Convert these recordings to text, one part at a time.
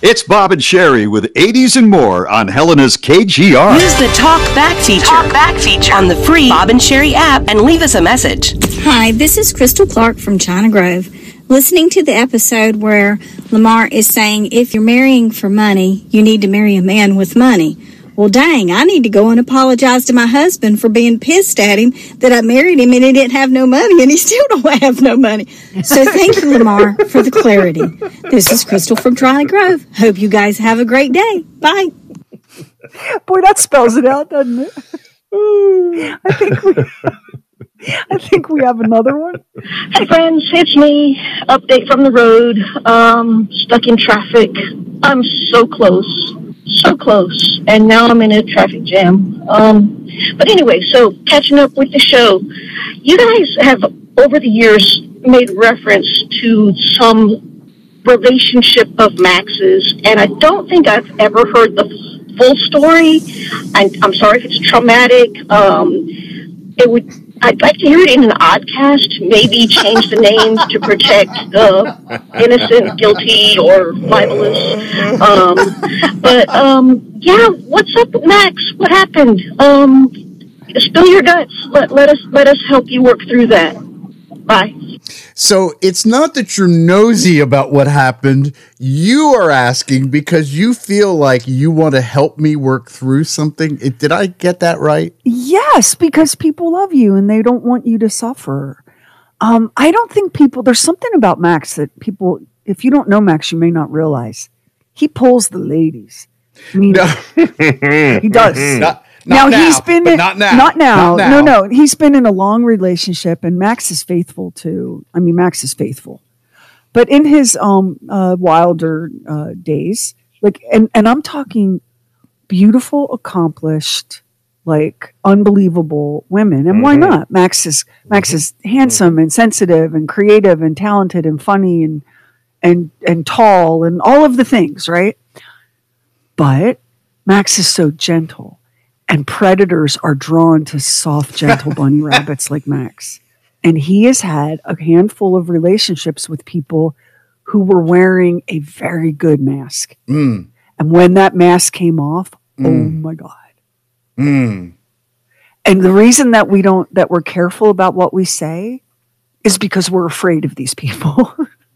It's Bob and Sherry with 80s and more on Helena's KGR. Use the Talk Back feature on the free Bob and Sherry app and leave us a message. Hi, this is Crystal Clark from China Grove. Listening to the episode where Lamar is saying if you're marrying for money, you need to marry a man with money. Well, dang, I need to go and apologize to my husband for being pissed at him that I married him and he didn't have no money, and he still don't have no money. So thank you, Lamar, for the clarity. This is Crystal from China Grove. Hope you guys have a great day. Bye. Boy, that spells it out, doesn't it? I think we have another one. Hey friends, it's me. Update from the road. Stuck in traffic. I'm so close. And now I'm in a traffic jam. But anyway, so catching up with the show. You guys have over the years made reference to some relationship of Max's, and I don't think I've ever heard the full story. I'm sorry if it's traumatic. I'd like to hear it in an oddcast, maybe change the names to protect the innocent, guilty, or libelous. Yeah, what's up with Max? What happened? Spill your guts. Let us help you work through that. Bye. So it's not that you're nosy about what happened. You are asking because you feel like you want to help me work through something. Did I get that right? Yes, because people love you and they don't want you to suffer. I don't think there's something about Max that people, if you don't know Max, you may not realize. He pulls the ladies. I mean, no. He does. Not now. No. He's been in a long relationship, and Max is faithful too. I mean, Max is faithful, but in his wilder days, and I'm talking beautiful, accomplished, like unbelievable women. And why not? Max is handsome and sensitive and creative and talented and funny and tall and all of the things, right? But Max is so gentle. And predators are drawn to soft, gentle bunny rabbits like Max. And he has had a handful of relationships with people who were wearing a very good mask. And when that mask came off, oh my God. And the reason that we're careful about what we say is because we're afraid of these people.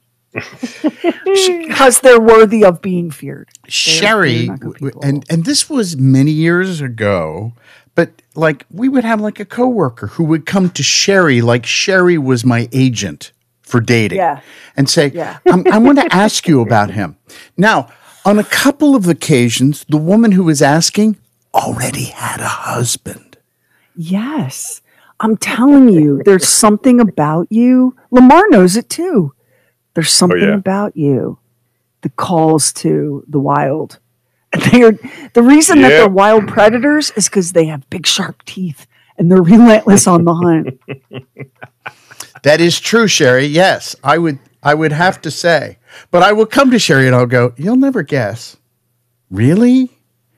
Because they're worthy of being feared. Sherry, and this was many years ago, but like we would have like a coworker who would come to Sherry like Sherry was my agent for dating and say, I want to ask you about him. Now, on a couple of occasions, the woman who was asking already had a husband. Yes. I'm telling you, there's something about you. Lamar knows it too. There's something about you that calls to the wild. The reason that they're wild predators is because they have big, sharp teeth and they're relentless on the hunt. That is true, Sherry. Yes, I would have to say. But I will come to Sherry and I'll go, you'll never guess. Really?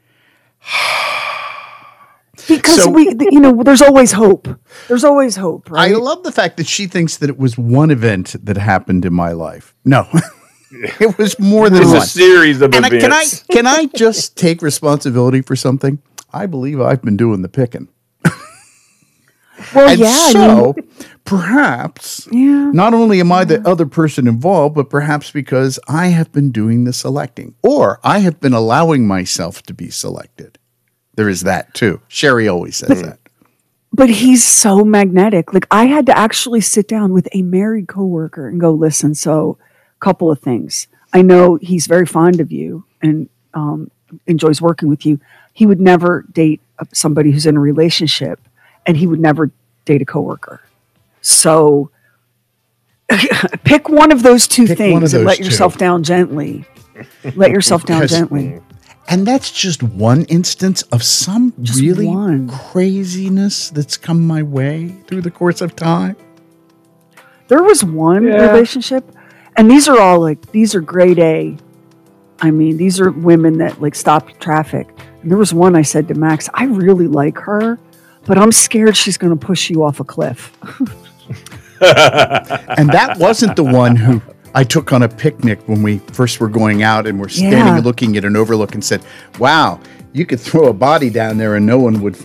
Because there's always hope. There's always hope, right? I love the fact that she thinks that it was one event that happened in my life. No, it was more than one. It's a series of events. Can I just take responsibility for something? I believe I've been doing the picking. Well, perhaps not only am I the other person involved, but perhaps because I have been doing the selecting, or I have been allowing myself to be selected. There is that too. Sherry always says that. But he's so magnetic. Like I had to actually sit down with a married coworker and go, listen, so a couple of things. I know he's very fond of you and enjoys working with you. He would never date somebody who's in a relationship, and he would never date a coworker. So pick one of those two things and let yourself down gently. Let yourself down gently. And that's just one instance of some craziness that's come my way through the course of time. There was one relationship, and these are grade A. I mean, these are women that like stop traffic. And there was one I said to Max, I really like her, but I'm scared she's going to push you off a cliff. And that wasn't the one who I took on a picnic when we first were going out, and we're standing looking at an overlook and said, wow, you could throw a body down there and no one would find